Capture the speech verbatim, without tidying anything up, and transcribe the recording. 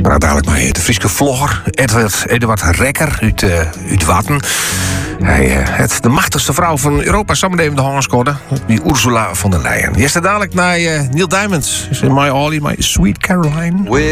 praat dadelijk met de Friese vlogger Edward, Eduard Rekker uit, uh, uit Watten. Hij uh, het de machtigste vrouw van Europa samenlevende handscoorde, die Ursula von der Leyen. Eerst dadelijk naar uh, Neil Diamond. My Ollie, my sweet Caroline.